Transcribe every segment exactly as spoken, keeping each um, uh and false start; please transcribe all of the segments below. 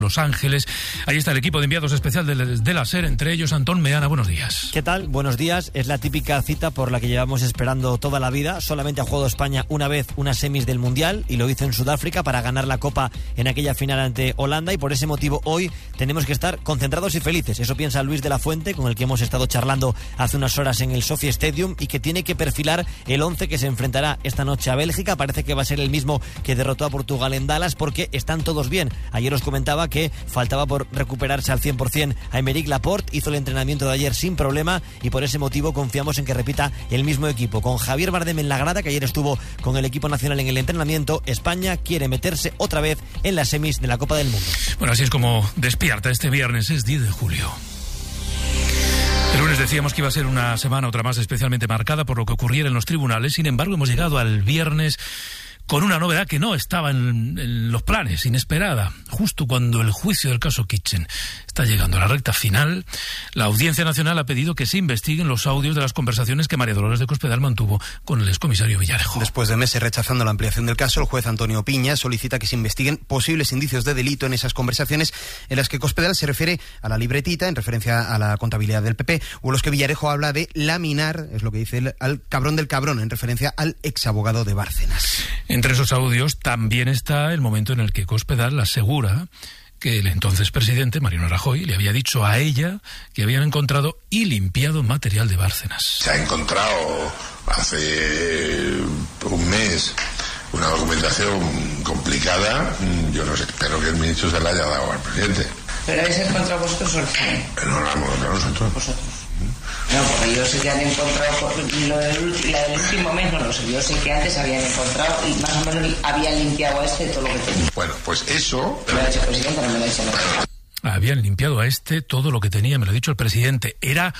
Los Ángeles. Ahí está el equipo de enviados especial de, de la SER, entre ellos Antón Meana. Buenos días. ¿Qué tal? Buenos días. Es la típica cita por la que llevamos esperando toda la vida. Solamente ha jugado España una vez unas semis del Mundial y lo hizo en Sudáfrica para ganar la Copa en aquella final ante Holanda, y por ese motivo hoy tenemos que estar concentrados y felices. Eso piensa Luis de la Fuente, con el que hemos estado charlando hace unas horas en el Sophie Stadium, y que tiene que perfilar el once que se enfrentará esta noche a Bélgica. Parece que va a ser el mismo que derrotó a Portugal en Dallas, porque están todos bien. Ayer os comentaba que faltaba por recuperarse al cien por ciento a Aymeric Laporte. Hizo el entrenamiento de ayer sin problema y por ese motivo confiamos en que repita el mismo equipo. Con Javier Bardem en la grada, que ayer estuvo con el equipo nacional en el entrenamiento, España quiere meterse otra vez en las semis de la Copa del Mundo. Bueno, así es como despierta este viernes, es diez de julio. El lunes decíamos que iba a ser una semana otra más especialmente marcada por lo que ocurriera en los tribunales. Sin embargo, hemos llegado al viernes con una novedad que no estaba en, en los planes, inesperada. Justo cuando el juicio del caso Kitchen está llegando a la recta final, la Audiencia Nacional ha pedido que se investiguen los audios de las conversaciones que María Dolores de Cospedal mantuvo con el excomisario Villarejo. Después de meses rechazando la ampliación del caso, el juez Antonio Piña solicita que se investiguen posibles indicios de delito en esas conversaciones en las que Cospedal se refiere a la libretita en referencia a la contabilidad del P P, o en los que Villarejo habla de laminar, es lo que dice él, al cabrón del cabrón, en referencia al exabogado de Bárcenas. Entre esos audios también está el momento en el que Cospedal asegura que el entonces presidente, Mariano Rajoy, le había dicho a ella que habían encontrado y limpiado material de Bárcenas. Se ha encontrado hace un mes una documentación complicada. Yo no sé, espero que el ministro se la haya dado al presidente. ¿Pero habéis encontrado vosotros o el G E? No la hemos encontrado nosotros. Vosotros. No, porque yo sé que han encontrado lo del, la del último mes, no lo sé. Yo sé que antes habían encontrado y más o menos habían limpiado a este todo lo que tenía. Bueno, pues eso. Me lo ha dicho el presidente, no me lo ha dicho nada. Habían limpiado a este todo lo que tenía, me lo ha dicho el presidente. Era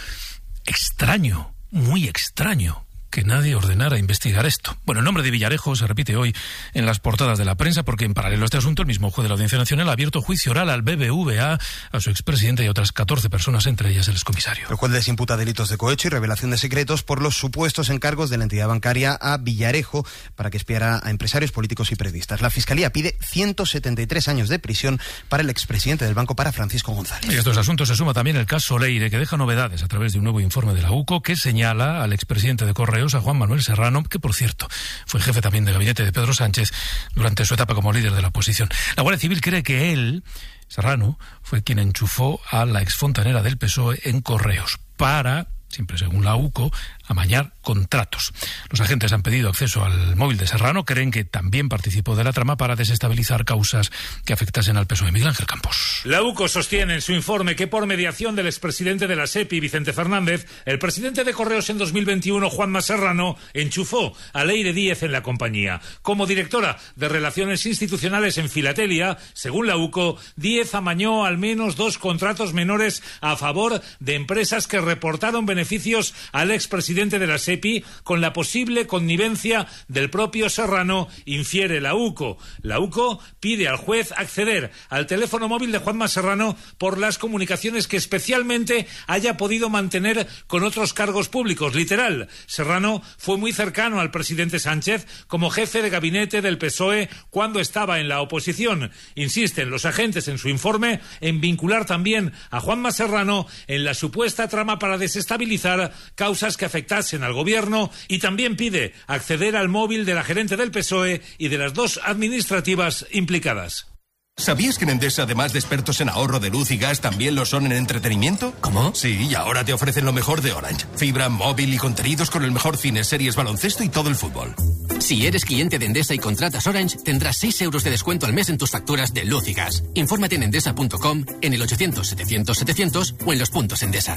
extraño, muy extraño, que nadie ordenara investigar esto. Bueno, el nombre de Villarejo se repite hoy en las portadas de la prensa porque en paralelo a este asunto el mismo juez de la Audiencia Nacional ha abierto juicio oral al B B V A, a su expresidente y otras catorce personas, entre ellas el excomisario. El juez les imputa delitos de cohecho y revelación de secretos por los supuestos encargos de la entidad bancaria a Villarejo para que espiara a empresarios, políticos y periodistas. La Fiscalía pide ciento setenta y tres años de prisión para el expresidente del banco, para Francisco González. Y a estos asuntos se suma también el caso Leire, que deja novedades a través de un nuevo informe de la U C O que señala al expresidente de Correos, a Juan Manuel Serrano, que por cierto fue jefe también de gabinete de Pedro Sánchez durante su etapa como líder de la oposición. La Guardia Civil cree que él, Serrano, fue quien enchufó a la exfontanera del P S O E en Correos para, siempre según la U C O, amañar contratos. Los agentes han pedido acceso al móvil de Serrano, creen que también participó de la trama para desestabilizar causas que afectasen al P S O E. Miguel Ángel Campos. La U C O sostiene en su informe que por mediación del expresidente de la SEPI, Vicente Fernández, el presidente de Correos en dos mil veintiuno, Juanma Serrano, enchufó a Leire Díez en la compañía. Como directora de Relaciones Institucionales en Filatelia, según la U C O, Díez amañó al menos dos contratos menores a favor de empresas que reportaron beneficios al expresidente de la SEPI con la posible connivencia del propio Serrano, infiere la U C O. La U C O pide al juez acceder al teléfono móvil de Juanma Serrano por las comunicaciones que especialmente haya podido mantener con otros cargos públicos. Literal, Serrano fue muy cercano al presidente Sánchez como jefe de gabinete del P S O E cuando estaba en la oposición. Insisten los agentes en su informe en vincular también a Juanma Serrano en la supuesta trama para desestabilizar causas que afectasen al gobierno, y también pide acceder al móvil de la gerente del P S O E y de las dos administrativas implicadas. ¿Sabías que en Endesa, además de expertos en ahorro de luz y gas, también lo son en entretenimiento? ¿Cómo? Sí, y ahora te ofrecen lo mejor de Orange. Fibra, móvil y contenidos con el mejor cine, series, baloncesto y todo el fútbol. Si eres cliente de Endesa y contratas Orange, tendrás seis euros de descuento al mes en tus facturas de luz y gas. Infórmate en endesa punto com, en el ochocientos setecientos setecientos o en los puntos Endesa.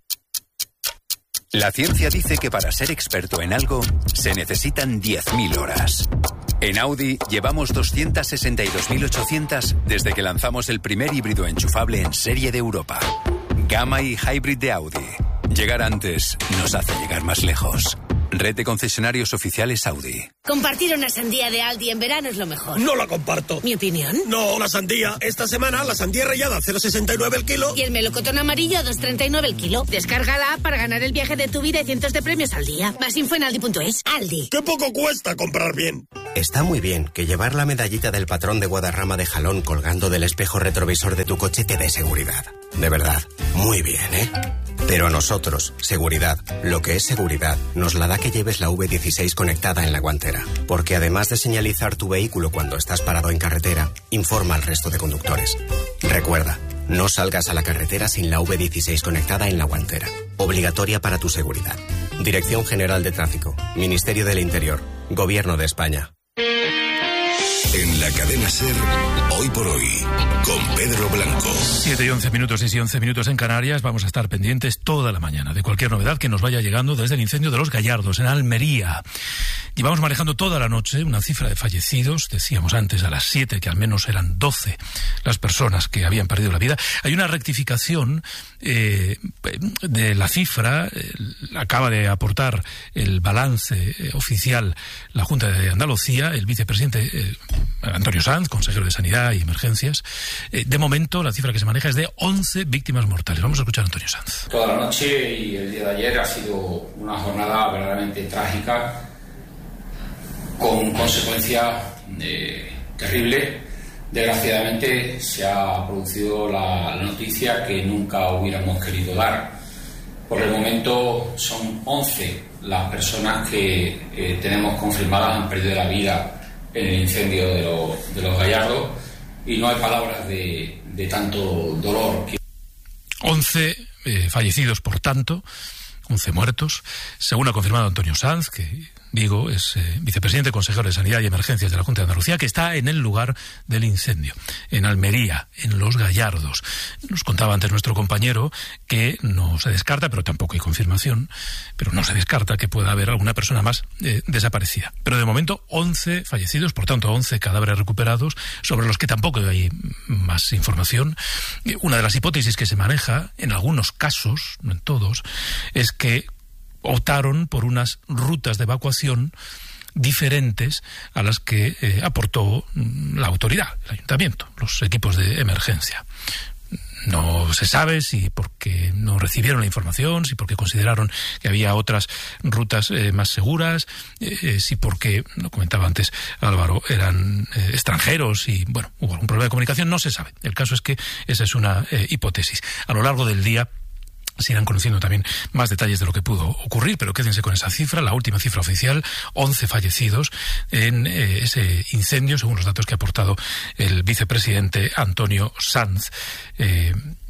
La ciencia dice que para ser experto en algo se necesitan diez mil horas. En Audi llevamos doscientas sesenta y dos mil ochocientas desde que lanzamos el primer híbrido enchufable en serie de Europa. Gamma y Hybrid de Audi. Llegar antes nos hace llegar más lejos. Red de concesionarios oficiales Audi. Compartir una sandía de Aldi en verano es lo mejor. No la comparto. ¿Mi opinión? No, la sandía. Esta semana la sandía rallada a cero coma sesenta y nueve el kilo. Y el melocotón amarillo a dos coma treinta y nueve el kilo. Descárgala para ganar el viaje de tu vida y cientos de premios al día. Más info en aldi punto es. Aldi. ¡Qué poco cuesta comprar bien! Está muy bien que llevar la medallita del patrón de Guadarrama de Jalón colgando del espejo retrovisor de tu coche te dé seguridad. De verdad, muy bien, ¿eh? Pero a nosotros, seguridad, lo que es seguridad, nos la da que lleves la V dieciséis conectada en la guantera. Porque además de señalizar tu vehículo cuando estás parado en carretera, informa al resto de conductores. Recuerda, no salgas a la carretera sin la V dieciséis conectada en la guantera. Obligatoria para tu seguridad. Dirección General de Tráfico, Ministerio del Interior, Gobierno de España. En la cadena SER, hoy por hoy, con Pedro Blanco. siete y once minutos, seis y once minutos en Canarias. Vamos a estar pendientes toda la mañana de cualquier novedad que nos vaya llegando desde el incendio de Los Gallardos, en Almería. Llevamos manejando toda la noche una cifra de fallecidos. Decíamos antes a las siete que al menos eran doce las personas que habían perdido la vida. Hay una rectificación eh, de la cifra. Eh, acaba de aportar el balance eh, oficial la Junta de Andalucía, el vicepresidente eh, Antonio Sanz, consejero de Sanidad y Emergencias. Eh, de momento, la cifra que se maneja es de once víctimas mortales. Vamos a escuchar a Antonio Sanz. Toda la noche y el día de ayer ha sido una jornada verdaderamente trágica, con consecuencias eh, terribles. Desgraciadamente se ha producido la, la noticia que nunca hubiéramos querido dar. Por el momento son once las personas que eh, tenemos confirmadas han perdido la vida en el incendio de, lo, de Los Gallardos, y no hay palabras de, de tanto dolor. Que... once eh, fallecidos, por tanto, once muertos, según ha confirmado Antonio Sanz, que digo, es eh, vicepresidente, consejero de Sanidad y Emergencias de la Junta de Andalucía, que está en el lugar del incendio, en Almería, en Los Gallardos. Nos contaba antes nuestro compañero que no se descarta, pero tampoco hay confirmación, pero no se descarta que pueda haber alguna persona más eh, desaparecida. Pero de momento, once fallecidos, por tanto, once cadáveres recuperados, sobre los que tampoco hay más información. Una de las hipótesis que se maneja, en algunos casos, no en todos, es que optaron por unas rutas de evacuación diferentes a las que eh, aportó la autoridad, el ayuntamiento, los equipos de emergencia. No se sabe si porque no recibieron la información, si porque consideraron que había otras rutas eh, más seguras, eh, si porque, lo comentaba antes Álvaro, eran eh, extranjeros y, bueno, hubo algún problema de comunicación, no se sabe. El caso es que esa es una eh, hipótesis. A lo largo del día se irán conociendo también más detalles de lo que pudo ocurrir, pero quédense con esa cifra, la última cifra oficial, once fallecidos en eh, ese incendio, según los datos que ha aportado el vicepresidente Antonio Sanz eh,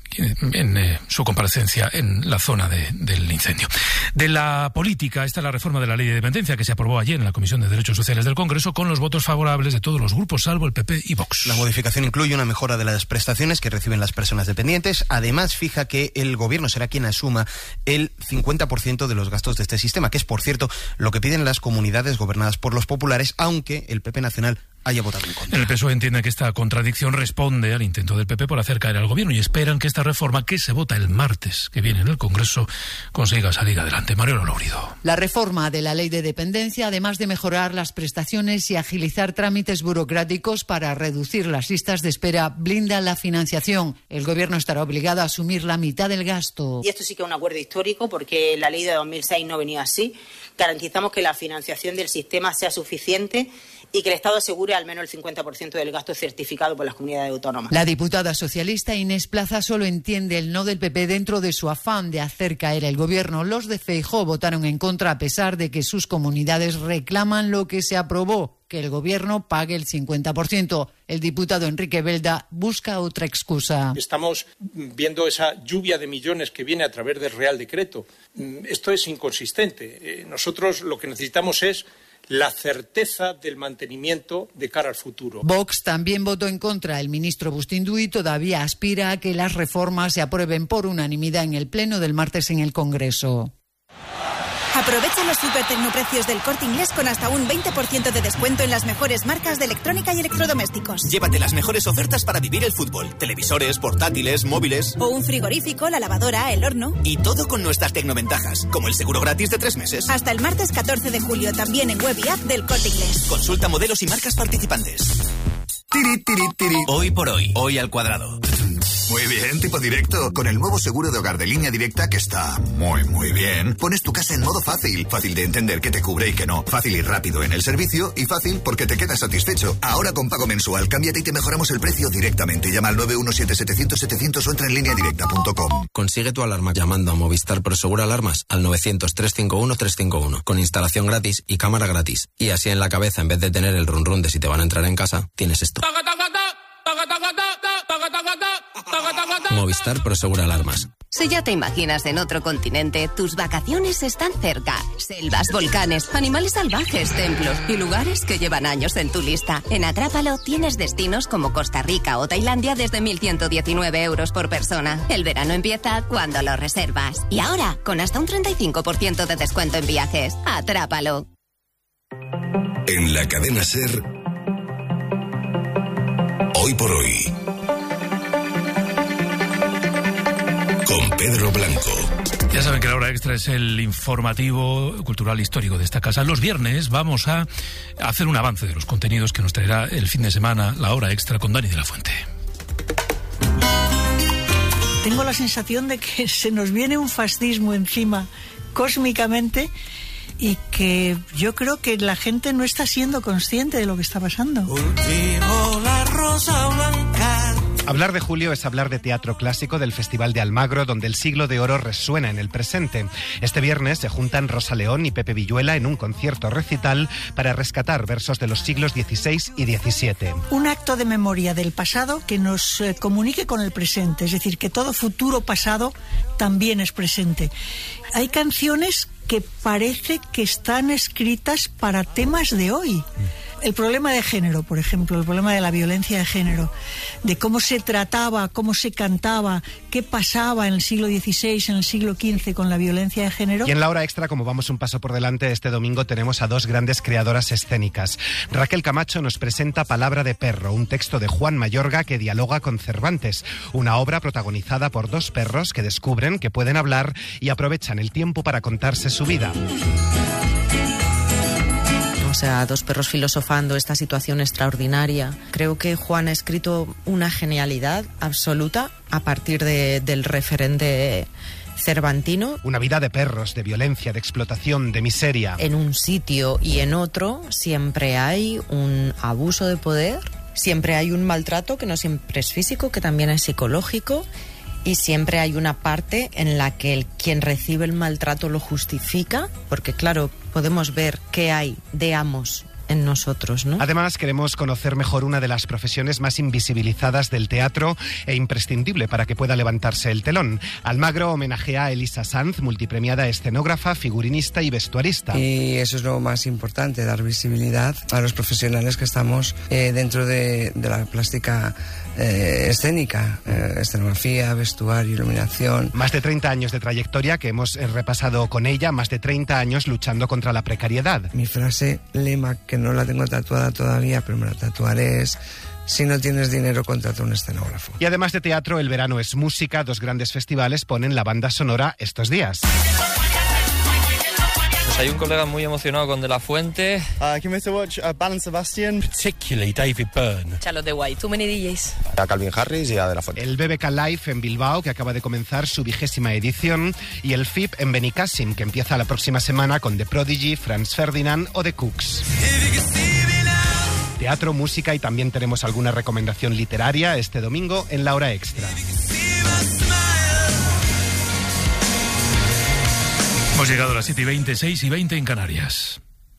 en eh, su comparecencia en la zona de, del incendio. De la política está la reforma de la Ley de Dependencia que se aprobó ayer en la Comisión de Derechos Sociales del Congreso con los votos favorables de todos los grupos, salvo el P P y Vox. La modificación incluye una mejora de las prestaciones que reciben las personas dependientes. Además, fija que el Gobierno será quien asuma el cincuenta por ciento de los gastos de este sistema, que es, por cierto, lo que piden las comunidades gobernadas por los populares, aunque el P P nacional haya votado en contra. El P S O E entiende que esta contradicción responde al intento del P P por hacer caer al Gobierno y esperan que esta reforma, que se vota el martes que viene en el Congreso, consiga salir adelante. Mariano Lourido. La reforma de la Ley de Dependencia, además de mejorar las prestaciones y agilizar trámites burocráticos para reducir las listas de espera, blinda la financiación. El Gobierno estará obligado a asumir la mitad del gasto. Y esto sí que es un acuerdo histórico, porque la Ley de dos mil seis no venía así. Garantizamos que la financiación del sistema sea suficiente y que el Estado asegure al menos el cincuenta por ciento del gasto certificado por las comunidades autónomas. La diputada socialista Inés Plaza solo entiende el no del P P dentro de su afán de hacer caer el Gobierno. Los de Feijóo votaron en contra a pesar de que sus comunidades reclaman lo que se aprobó, que el Gobierno pague el cincuenta por ciento. El diputado Enrique Belda busca otra excusa. Estamos viendo esa lluvia de millones que viene a través del Real Decreto. Esto es inconsistente. Nosotros lo que necesitamos es la certeza del mantenimiento de cara al futuro. Vox también votó en contra. El ministro Bustindu y todavía aspira a que las reformas se aprueben por unanimidad en el pleno del martes en el Congreso. Aprovecha los super tecnoprecios del Corte Inglés con hasta un veinte por ciento de descuento en las mejores marcas de electrónica y electrodomésticos. Llévate las mejores ofertas para vivir el fútbol. Televisores, portátiles, móviles. O un frigorífico, la lavadora, el horno. Y todo con nuestras tecnoventajas, como el seguro gratis de tres meses. Hasta el martes catorce de julio, también en web y app del Corte Inglés. Consulta modelos y marcas participantes. Tiri, tiri, tiri. Hoy por hoy, hoy al cuadrado. Muy bien, tipo directo. Con el nuevo seguro de hogar de Línea Directa, que está muy, muy bien, pones tu casa en modo fácil. Fácil de entender qué te cubre y qué no. Fácil y rápido en el servicio y fácil porque te quedas satisfecho. Ahora con pago mensual, cámbiate y te mejoramos el precio directamente. Llama al nueve uno siete setecientos setecientos o entra en línea directa punto com. Consigue tu alarma llamando a Movistar Prosegur Alarmas al novecientos, trescientos cincuenta y uno, trescientos cincuenta y uno. Con instalación gratis y cámara gratis. Y así en la cabeza, en vez de tener el run run de si te van a entrar en casa, tienes esto. Movistar Prosegur Alarmas. Si ya te imaginas en otro continente, tus vacaciones están cerca. Selvas, volcanes, animales salvajes, templos y lugares que llevan años en tu lista. En Atrápalo tienes destinos como Costa Rica o Tailandia desde mil ciento diecinueve euros por persona. El verano empieza cuando lo reservas. Y ahora, con hasta un treinta y cinco por ciento de descuento en viajes. Atrápalo. En la cadena SER, Hoy por Hoy, con Pedro Blanco. Ya saben que la hora extra es el informativo cultural histórico de esta casa. Los viernes vamos a hacer un avance de los contenidos que nos traerá el fin de semana la hora extra con Dani de la Fuente. Tengo la sensación de que se nos viene un fascismo encima cósmicamente y que yo creo que la gente no está siendo consciente de lo que está pasando. Cultivo la rosa blanca. Hablar de julio es hablar de teatro clásico del Festival de Almagro, donde el siglo de oro resuena en el presente. Este viernes se juntan Rosa León y Pepe Villuela en un concierto recital para rescatar versos de los siglos dieciséis y diecisiete. Un acto de memoria del pasado que nos eh, comunique con el presente, es decir, que todo futuro pasado también es presente. Hay canciones que parece que están escritas para temas de hoy. El problema de género, por ejemplo, el problema de la violencia de género, de cómo se trataba, cómo se cantaba, qué pasaba en el siglo dieciséis, en el siglo quince con la violencia de género. Y en la hora extra, como vamos un paso por delante, este domingo tenemos a dos grandes creadoras escénicas. Raquel Camacho nos presenta Palabra de perro, un texto de Juan Mayorga que dialoga con Cervantes, una obra protagonizada por dos perros que descubren que pueden hablar y aprovechan el tiempo para contarse su vida. O sea, dos perros filosofando esta situación extraordinaria. Creo que Juan ha escrito una genialidad absoluta a partir de, del referente cervantino. Una vida de perros, de violencia, de explotación, de miseria. En un sitio y en otro siempre hay un abuso de poder, siempre hay un maltrato que no siempre es físico, que también es psicológico. Y siempre hay una parte en la que el, quien recibe el maltrato lo justifica, porque claro, podemos ver qué hay de amos en nosotros, ¿no? Además, queremos conocer mejor una de las profesiones más invisibilizadas del teatro e imprescindible para que pueda levantarse el telón. Almagro homenajea a Elisa Sanz, multipremiada escenógrafa, figurinista y vestuarista. Y eso es lo más importante, dar visibilidad a los profesionales que estamos eh, dentro de, de la plástica Eh, escénica, eh, escenografía, vestuario, iluminación. Más de treinta años de trayectoria que hemos eh, repasado con ella, más de treinta años luchando contra la precariedad. Mi frase lema, que no la tengo tatuada todavía, pero me la tatuaré, es: si no tienes dinero, contrata un escenógrafo. Y además de teatro, el verano es música. Dos grandes festivales ponen la banda sonora estos días. Hay un colega muy emocionado con De La Fuente. Uh, came to watch uh, Bal and Sebastian. Particularly David Byrne. Charlotte de White. Too many D Js. A Calvin Harris y a De La Fuente. El B B K Live en Bilbao, que acaba de comenzar su vigésima edición. Y el F I P en Benicàssim, que empieza la próxima semana con The Prodigy, Franz Ferdinand o The Cooks. Teatro, música y también tenemos alguna recomendación literaria este domingo en la hora extra. Hemos llegado a las siete y veinte, seis y veinte en Canarias.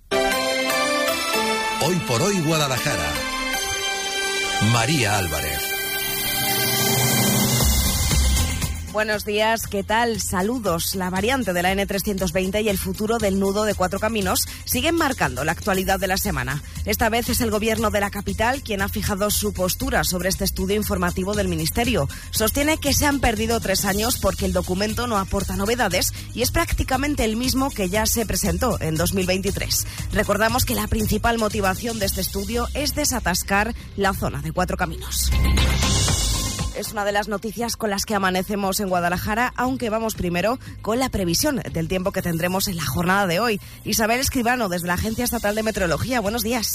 Hoy por Hoy Guadalajara. María Álvarez. Buenos días, ¿qué tal? Saludos. La variante de la ene trescientos veinte y el futuro del nudo de Cuatro Caminos siguen marcando la actualidad de la semana. Esta vez es el gobierno de la capital quien ha fijado su postura sobre este estudio informativo del Ministerio. Sostiene que se han perdido tres años porque el documento no aporta novedades y es prácticamente el mismo que ya se presentó en dos mil veintitrés. Recordamos que la principal motivación de este estudio es desatascar la zona de Cuatro Caminos. Es una de las noticias con las que amanecemos en Guadalajara, aunque vamos primero con la previsión del tiempo que tendremos en la jornada de hoy. Isabel Escribano, desde la Agencia Estatal de Meteorología, buenos días.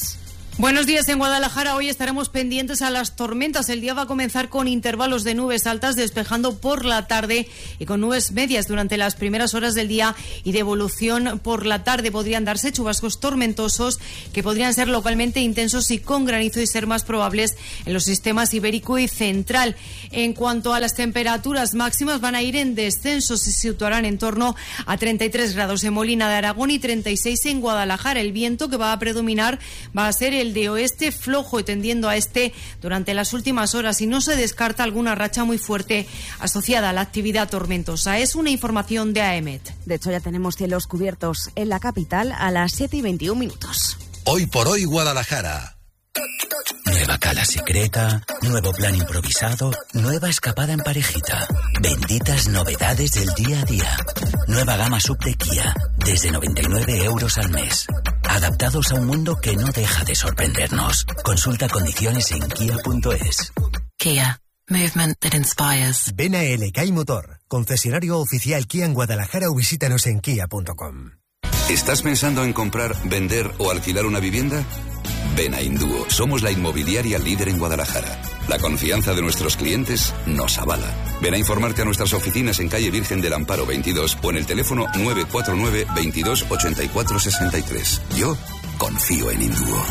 Buenos días. En Guadalajara hoy estaremos pendientes a las tormentas. El día va a comenzar con intervalos de nubes altas, despejando por la tarde y con nubes medias durante las primeras horas del día y de evolución por la tarde. Podrían darse chubascos tormentosos que podrían ser localmente intensos y con granizo y ser más probables en los sistemas ibérico y central. En cuanto a las temperaturas máximas, van a ir en descenso, se situarán en torno a treinta y tres grados en Molina de Aragón y treinta y seis en Guadalajara. El viento que va a predominar va a ser el de oeste flojo y tendiendo a este durante las últimas horas, y no se descarta alguna racha muy fuerte asociada a la actividad tormentosa. Es una información de A E M E T. De hecho, ya tenemos cielos cubiertos en la capital a las siete y veintiún minutos. Hoy por hoy Guadalajara. Nueva cala secreta, nuevo plan improvisado, nueva escapada en parejita. Benditas novedades del día a día. Nueva gama sub de Kia, desde noventa y nueve euros al mes. Adaptados a un mundo que no deja de sorprendernos. Consulta condiciones en kia punto es. Kia. Movement that inspires. Ven a L K I Motor, concesionario oficial Kia en Guadalajara, o visítanos en kia punto com. ¿Estás pensando en comprar, vender o alquilar una vivienda? Ven a Indúo. Somos la inmobiliaria líder en Guadalajara. La confianza de nuestros clientes nos avala. Ven a informarte a nuestras oficinas en calle Virgen del Amparo veintidós o en el teléfono nueve cuatro nueve, veintidós, ochenta y cuatro sesenta y tres. Yo confío en Indúo.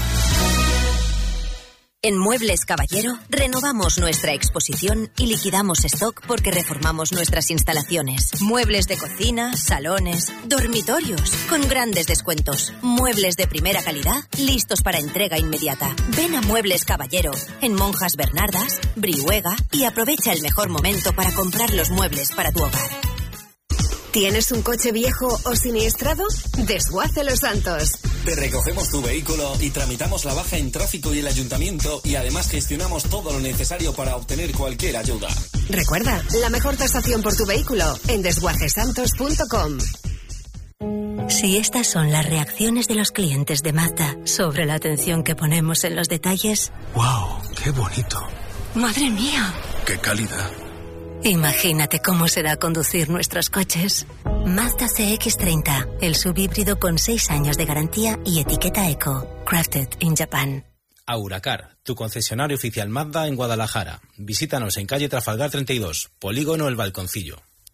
En Muebles Caballero renovamos nuestra exposición y liquidamos stock porque reformamos nuestras instalaciones. Muebles de cocina, salones, dormitorios, con grandes descuentos. Muebles de primera calidad, listos para entrega inmediata. Ven a Muebles Caballero, en Monjas Bernardas, Brihuega, y aprovecha el mejor momento para comprar los muebles para tu hogar. ¿Tienes un coche viejo o siniestrado? Desguace Los Santos. Te recogemos tu vehículo y tramitamos la baja en tráfico y el ayuntamiento, y además gestionamos todo lo necesario para obtener cualquier ayuda. Recuerda, la mejor tasación por tu vehículo en desguace santos punto com. Si estas son las reacciones de los clientes de Mazda sobre la atención que ponemos en los detalles... ¡Wow! ¡Qué bonito! ¡Madre mía! ¡Qué calidad! Imagínate cómo será conducir nuestros coches. Mazda C X treinta, el subhíbrido con seis años de garantía y etiqueta eco. Crafted in Japan. Auracar, tu concesionario oficial Mazda en Guadalajara. Visítanos en calle Trafalgar treinta y dos, Polígono El Balconcillo.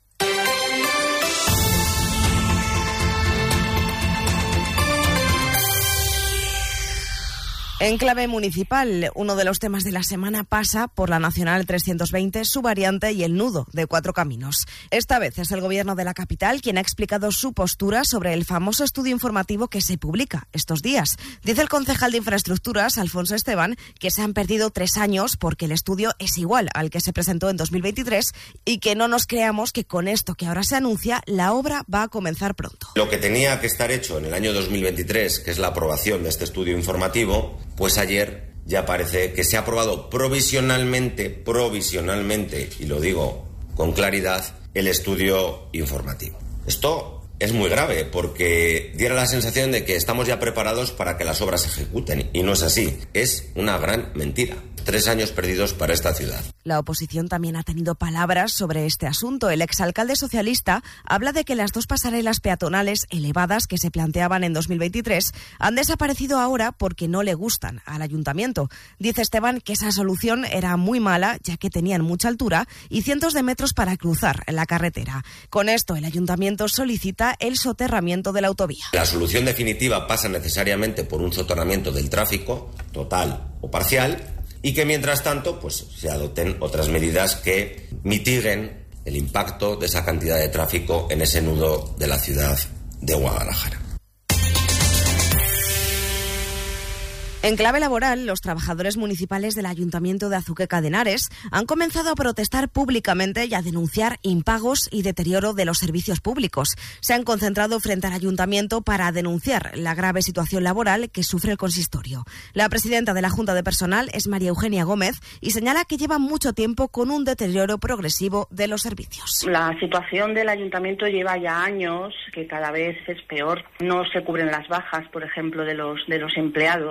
En clave municipal, uno de los temas de la semana pasa por la Nacional trescientos veinte, su variante y el nudo de Cuatro Caminos. Esta vez es el Gobierno de la capital quien ha explicado su postura sobre el famoso estudio informativo que se publica estos días. Dice el concejal de Infraestructuras, Alfonso Esteban, que se han perdido tres años porque el estudio es igual al que se presentó en dos mil veintitrés y que no nos creamos que con esto que ahora se anuncia, la obra va a comenzar pronto. Lo que tenía que estar hecho en el año dos mil veintitrés, que es la aprobación de este estudio informativo, pues ayer ya parece que se ha aprobado provisionalmente, provisionalmente, y lo digo con claridad, el estudio informativo. Esto es muy grave porque diera la sensación de que estamos ya preparados para que las obras se ejecuten, y no es así. Es una gran mentira. Tres años perdidos para esta ciudad. La oposición también ha tenido palabras sobre este asunto. El exalcalde socialista habla de que las dos pasarelas peatonales elevadas que se planteaban en dos mil veintitrés han desaparecido ahora porque no le gustan al ayuntamiento. Dice Esteban que esa solución era muy mala, ya que tenían mucha altura y cientos de metros para cruzar la carretera. Con esto, el ayuntamiento solicita el soterramiento de la autovía. La solución definitiva pasa necesariamente por un soterramiento del tráfico, total o parcial, y que mientras tanto pues se adopten otras medidas que mitiguen el impacto de esa cantidad de tráfico en ese nudo de la ciudad de Guadalajara. En clave laboral, los trabajadores municipales del Ayuntamiento de Azuqueca de Henares han comenzado a protestar públicamente y a denunciar impagos y deterioro de los servicios públicos. Se han concentrado frente al Ayuntamiento para denunciar la grave situación laboral que sufre el consistorio. La presidenta de la Junta de Personal es María Eugenia Gómez y señala que lleva mucho tiempo con un deterioro progresivo de los servicios. La situación del Ayuntamiento lleva ya años que cada vez es peor. No se cubren las bajas, por ejemplo, de los, de los empleados. Es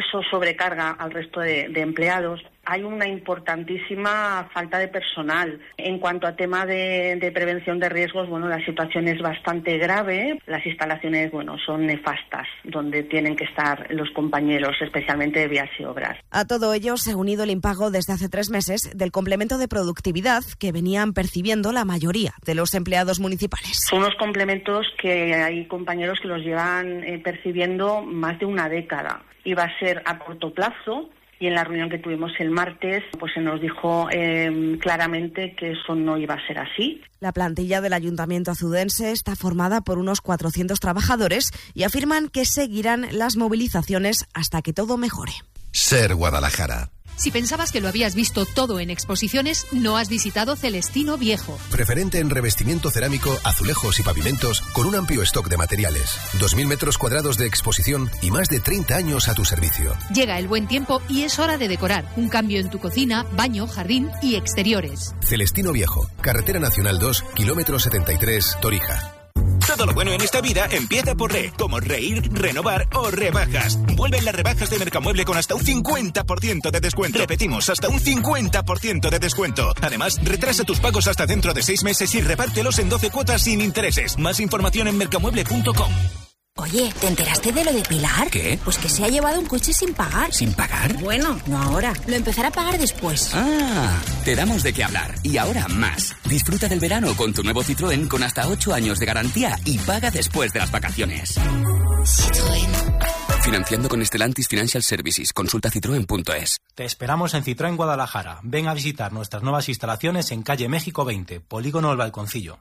eso sobrecarga al resto de, de empleados. Hay una importantísima falta de personal. En cuanto a tema de, de prevención de riesgos, bueno, la situación es bastante grave. Las instalaciones, bueno, son nefastas, donde tienen que estar los compañeros, especialmente de vías y obras. A todo ello se ha unido el impago desde hace tres meses del complemento de productividad que venían percibiendo la mayoría de los empleados municipales. Son unos complementos que hay compañeros que los llevan eh, percibiendo más de una década. Iba a ser a corto plazo. Y en la reunión que tuvimos el martes, pues se nos dijo eh, claramente que eso no iba a ser así. La plantilla del Ayuntamiento azudense está formada por unos cuatrocientos trabajadores y afirman que seguirán las movilizaciones hasta que todo mejore. Ser Guadalajara. Si pensabas que lo habías visto todo en exposiciones, no has visitado Celestino Viejo. Preferente en revestimiento cerámico, azulejos y pavimentos, con un amplio stock de materiales, dos mil metros cuadrados de exposición y más de treinta años a tu servicio. Llega el buen tiempo y es hora de decorar. Un cambio en tu cocina, baño, jardín y exteriores. Celestino Viejo, Carretera Nacional dos, kilómetro setenta y tres, Torija. Todo lo bueno en esta vida empieza por re, como reír, renovar o rebajas. Vuelven las rebajas de Mercamueble con hasta un cincuenta por ciento de descuento. Repetimos, hasta un cincuenta por ciento de descuento. Además, retrasa tus pagos hasta dentro de seis meses y repártelos en doce cuotas sin intereses. Más información en mercamueble punto com. Oye, ¿te enteraste de lo de Pilar? ¿Qué? Pues que se ha llevado un coche sin pagar. ¿Sin pagar? Bueno, no ahora. Lo empezará a pagar después. Ah, te damos de qué hablar. Y ahora más. Disfruta del verano con tu nuevo Citroën con hasta ocho años de garantía y paga después de las vacaciones. Citroën. Financiando con Stellantis Financial Services. Consulta citroen punto es. Te esperamos en Citroën Guadalajara. Ven a visitar nuestras nuevas instalaciones en calle México veinte, Polígono El Balconcillo.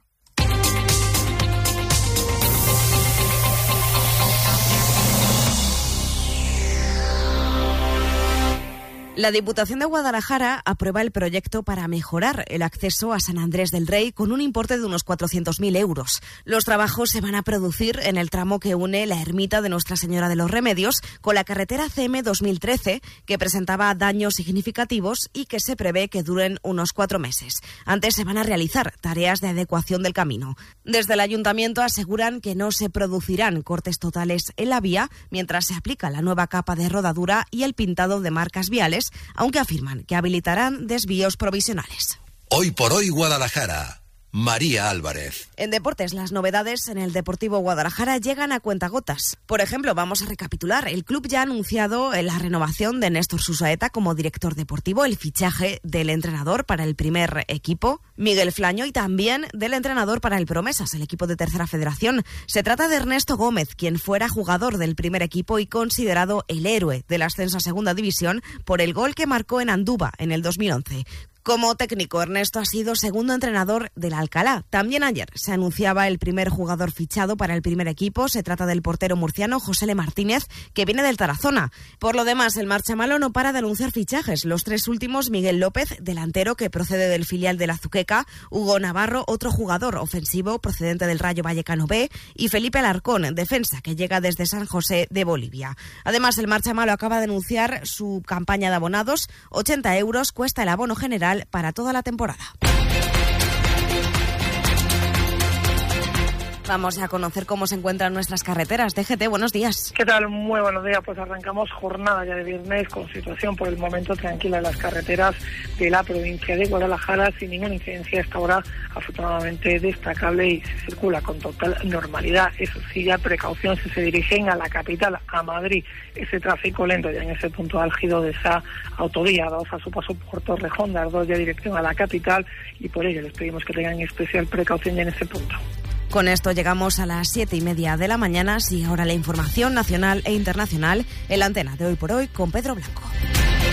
La Diputación de Guadalajara aprueba el proyecto para mejorar el acceso a San Andrés del Rey con un importe de unos cuatrocientos mil euros. Los trabajos se van a producir en el tramo que une la ermita de Nuestra Señora de los Remedios con la carretera C M dos mil trece, que presentaba daños significativos y que se prevé que duren unos cuatro meses. Antes se van a realizar tareas de adecuación del camino. Desde el Ayuntamiento aseguran que no se producirán cortes totales en la vía mientras se aplica la nueva capa de rodadura y el pintado de marcas viales, aunque afirman que habilitarán desvíos provisionales. Hoy por hoy Guadalajara. María Álvarez. En deportes, las novedades en el Deportivo Guadalajara llegan a cuentagotas. Por ejemplo, vamos a recapitular. El club ya ha anunciado la renovación de Néstor Susaeta como director deportivo, el fichaje del entrenador para el primer equipo, Miguel Flaño, y también del entrenador para el Promesas, el equipo de Tercera Federación. Se trata de Ernesto Gómez, quien fuera jugador del primer equipo y considerado el héroe del ascenso a Segunda División por el gol que marcó en Andúba en el dos mil once. Como técnico, Ernesto ha sido segundo entrenador del Alcalá. También ayer se anunciaba el primer jugador fichado para el primer equipo. Se trata del portero murciano José Le Martínez, que viene del Tarazona. Por lo demás, el Marchamalo no para de anunciar fichajes. Los tres últimos: Miguel López, delantero que procede del filial del Azuqueca; Hugo Navarro, otro jugador ofensivo procedente del Rayo Vallecano B; y Felipe Alarcón, defensa, que llega desde San José de Bolivia. Además, el Marchamalo acaba de anunciar su campaña de abonados. ochenta euros cuesta el abono general para toda la temporada. Vamos a conocer cómo se encuentran nuestras carreteras. D G T, buenos días. ¿Qué tal? Muy buenos días. Pues arrancamos jornada ya de viernes con situación por el momento tranquila en las carreteras de la provincia de Guadalajara, sin ninguna incidencia hasta ahora, afortunadamente destacable, y se circula con total normalidad. Eso sí, ya precaución si se dirigen a la capital, a Madrid. Ese tráfico lento ya en ese punto álgido de esa autovía, dos a su paso por Torrejón, las dos ya dirección a la capital, y por ello les pedimos que tengan especial precaución ya en ese punto. Con esto llegamos a las siete y media de la mañana. Sigue ahora la información nacional e internacional en la antena de Hoy por Hoy con Pedro Blanco.